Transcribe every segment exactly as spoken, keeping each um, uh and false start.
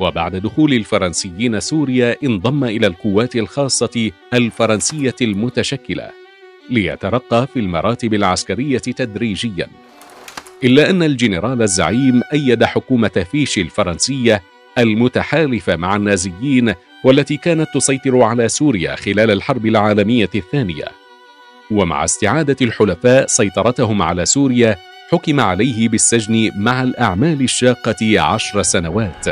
وبعد دخول الفرنسيين سوريا انضم إلى القوات الخاصة الفرنسية المتشكلة ليترقى في المراتب العسكرية تدريجيا، إلا أن الجنرال الزعيم أيد حكومة فيشي الفرنسية المتحالفة مع النازيين والتي كانت تسيطر على سوريا خلال الحرب العالمية الثانية، ومع استعادة الحلفاء سيطرتهم على سوريا حكم عليه بالسجن مع الأعمال الشاقة عشر سنوات.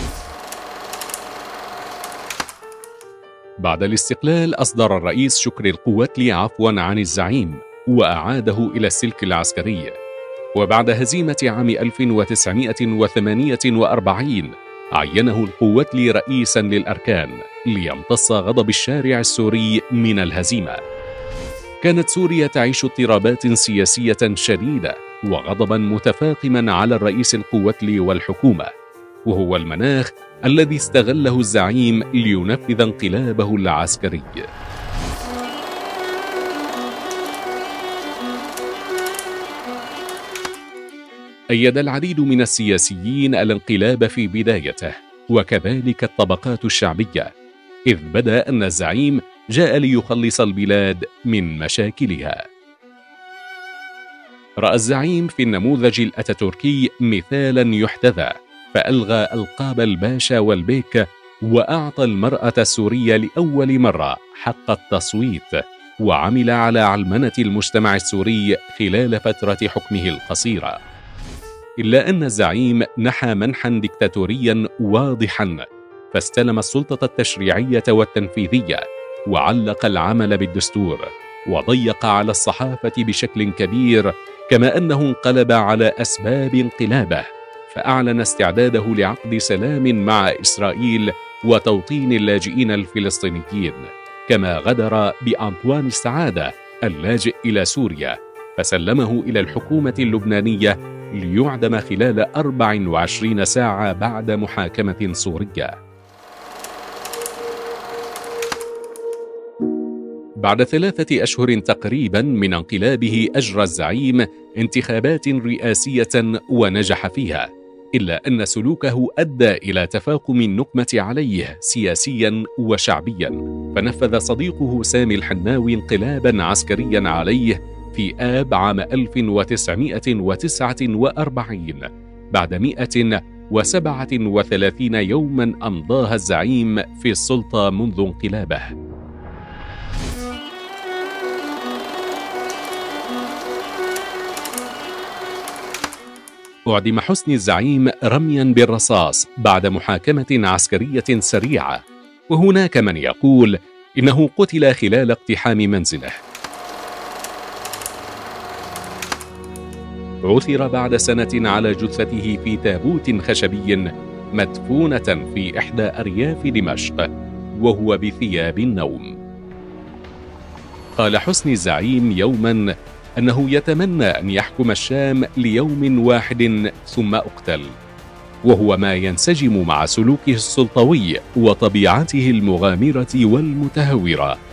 بعد الاستقلال أصدر الرئيس شكري القواتلي عفوا عن الزعيم وأعاده إلى السلك العسكري، وبعد هزيمة عام ألف وتسعمائة وثمانية وأربعين عينه القواتلي رئيسا للأركان ليمتص غضب الشارع السوري من الهزيمة. كانت سوريا تعيش اضطرابات سياسية شديدة وغضبا متفاقما على الرئيس القواتلي والحكومة، وهو المناخ الذي استغله الزعيم لينفذ انقلابه العسكري. أيد العديد من السياسيين الانقلاب في بدايته وكذلك الطبقات الشعبية، إذ بدا أن الزعيم جاء ليخلص البلاد من مشاكلها. رأى الزعيم في النموذج الأتاتوركي مثالا يحتذى، فألغى ألقاب الباشا والبيك وأعطى المرأة السورية لأول مرة حق التصويت، وعمل على علمنة المجتمع السوري خلال فترة حكمه القصيرة. إلا أن الزعيم نحى منحا ديكتاتوريا واضحا، فاستلم السلطة التشريعية والتنفيذية، وعلق العمل بالدستور، وضيق على الصحافة بشكل كبير، كما أنه انقلب على أسباب انقلابه، فأعلن استعداده لعقد سلام مع إسرائيل وتوطين اللاجئين الفلسطينيين، كما غدر بأنطوان السعادة اللاجئ إلى سوريا فسلمه إلى الحكومة اللبنانية ليعدم خلال أربع وعشرين ساعة بعد محاكمة سورية. بعد ثلاثة أشهر تقريبا من انقلابه أجرى الزعيم انتخابات رئاسية ونجح فيها، إلا أن سلوكه أدى إلى تفاقم النقمة عليه سياسيا وشعبيا، فنفذ صديقه سامي الحناوي انقلابا عسكريا عليه في آب عام ألف وتسعمائة وتسعة وأربعين بعد مئة وسبعة وثلاثين يوما أمضاها الزعيم في السلطة منذ انقلابه. أعدم حسني الزعيم رميا بالرصاص بعد محاكمة عسكرية سريعة، وهناك من يقول إنه قتل خلال اقتحام منزله. عثر بعد سنة على جثته في تابوت خشبي مدفونة في إحدى أرياف دمشق وهو بثياب النوم. قال حسني الزعيم يوما أنه يتمنى أن يحكم الشام ليوم واحد ثم أقتل، وهو ما ينسجم مع سلوكه السلطوي وطبيعته المغامرة والمتهورة.